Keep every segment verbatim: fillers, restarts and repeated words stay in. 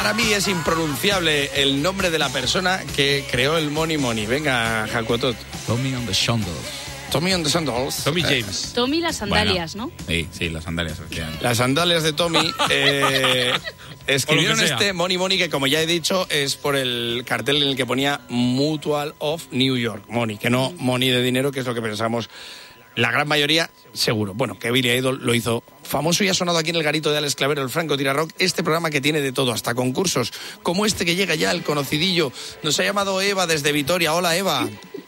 Para mí es impronunciable el nombre de la persona que creó el Money Money. Venga, Jacotot. Tommy on the Sandals. Tommy on the Sandals. Tommy James. Tommy las sandalias, bueno, ¿no? Sí, sí, las sandalias. Efectivamente. Las sandalias de Tommy eh, escribieron sea. este Money Money que, como ya he dicho, es por el cartel en el que ponía Mutual of New York. Money, que no money de dinero, que es lo que pensamos la gran mayoría, seguro. Bueno, que Billy Idol lo hizo famoso y ha sonado aquí en el garito de Alex Clavero, el Franco Tira Rock, este programa que tiene de todo, hasta concursos, como este que llega ya, el conocidillo. Nos ha llamado Eva desde Vitoria. Hola, Eva.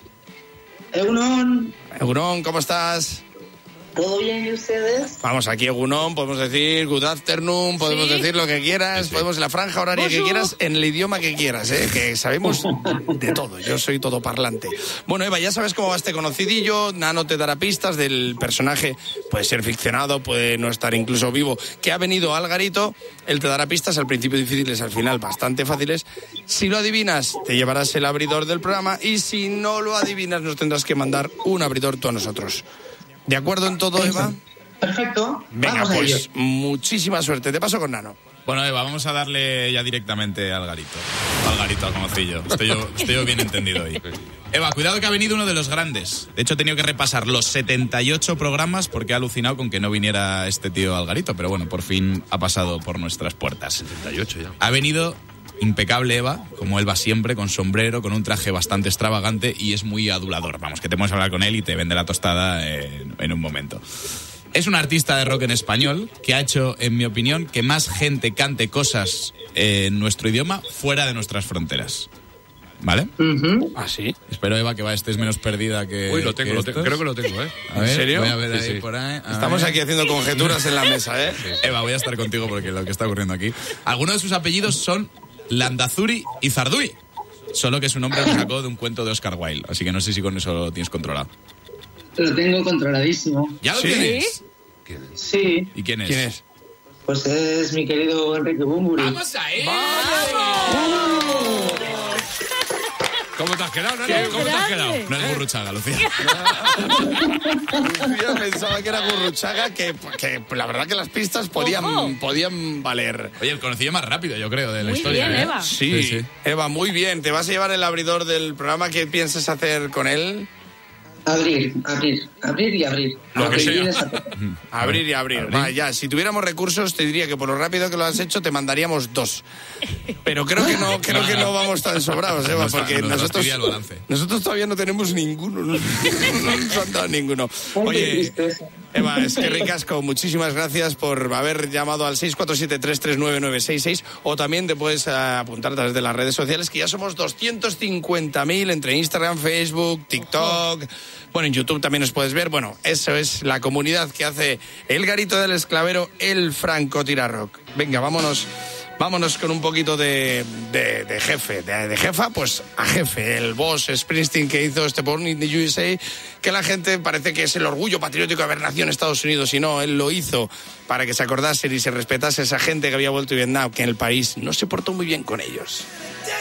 Egunon, Egunon, ¿cómo estás? ¿todo bien y ustedes? Vamos, aquí Egunon, podemos decir good afternoon, podemos Sí. decir lo que quieras, Sí, sí. podemos la franja horaria que Bonjour. quieras, en el idioma que quieras, ¿eh? Que sabemos de todo, yo soy todo parlante. Bueno, Eva, ya sabes cómo va este conocidillo, Nano te dará pistas del personaje, puede ser ficcionado, puede no estar incluso vivo, que ha venido al garito, él te dará pistas, al principio difíciles, al final bastante fáciles. Si lo adivinas, te llevarás el abridor del programa, y si no lo adivinas, nos tendrás que mandar un abridor tú a nosotros. ¿De acuerdo en todo, Eva? Perfecto. Venga, Vamos a ello. pues muchísima suerte. Te paso con Nano. Bueno, Eva, vamos a darle ya directamente al garito. Al garito, al conocillo. Estoy yo, estoy yo bien entendido hoy. Eva, cuidado que ha venido uno de los grandes. De hecho, he tenido que repasar los setenta y ocho programas porque he alucinado con que no viniera este tío al garito. Pero bueno, por fin ha pasado por nuestras puertas. setenta y ocho ya. Ha venido impecable, Eva, como él va siempre, con sombrero, con un traje bastante extravagante y es muy adulador. Vamos, que te puedes hablar con él y te vende la tostada en, en un momento. Es un artista de rock en español que ha hecho, en mi opinión, que más gente cante cosas en nuestro idioma fuera de nuestras fronteras. ¿Vale? Ujú. ¿Ah, sí? Espero, Eva, que va, estés menos perdida que... Uy, lo tengo, que lo tengo. estos. Creo que lo tengo, ¿eh? A ver, ¿En serio? Voy a ver Sí, ahí sí. por ahí. a Estamos ver. aquí haciendo conjeturas en la mesa, ¿eh? Eva, voy a estar contigo porque lo que está ocurriendo aquí. Algunos de sus apellidos son Landazuri y Zarduy. Solo que su nombre lo sacó de un cuento de Oscar Wilde. Así que no sé si con eso lo tienes controlado. Lo tengo controladísimo. ¿Ya lo ¿Sí? tienes? Sí, ¿Y quién es? ¿Quién es? pues es mi querido Enrique Bunbury. ¡Vamos a él! ¿Cómo te has quedado, Nano? ¡Qué ¿Cómo te has grande! quedado? No es Burruchaga, Lucía. Yo pensaba que era Gurruchaga, que, que la verdad que las pistas podían, Ojo. podían valer. Oye, el conocido más rápido, yo creo, de la Muy historia. bien, ¿eh? Eva. Sí, Sí, sí. Eva, muy bien. ¿Te vas a llevar el abridor del programa? ¿Qué piensas hacer con él? Abrir, abrir, abrir y abrir. Lo que Abrir sea. es abrir. Abrir y abrir. Va, ya, si tuviéramos recursos, te diría que por lo rápido que lo has hecho, te mandaríamos dos. Pero creo que no, creo que no vamos tan sobrados, Eva, Nos fa- porque nos nosotros, fastidia el balance. nosotros todavía no tenemos ninguno. No, no nos han dado ninguno. Ay, qué Oye, tristeza. Eva, es que ricasco, muchísimas gracias por haber llamado al seis cuatro siete, tres tres nueve, nueve seis seis, o también te puedes eh, apuntar a través de las redes sociales, que ya somos doscientos cincuenta mil entre Instagram, Facebook, TikTok. Bueno, en YouTube también nos puedes ver. Bueno, eso es la comunidad que hace el garito del esclavero, el Franco Tira Rock. Venga, vámonos. Vámonos con un poquito de, de, de jefe, de, de jefa, pues a jefe, el boss Springsteen que hizo este Born in the U S A, que la gente parece que es el orgullo patriótico de haber nacido en Estados Unidos, y no, él lo hizo para que se acordase y se respetase esa gente que había vuelto de Vietnam, que en el país no se portó muy bien con ellos.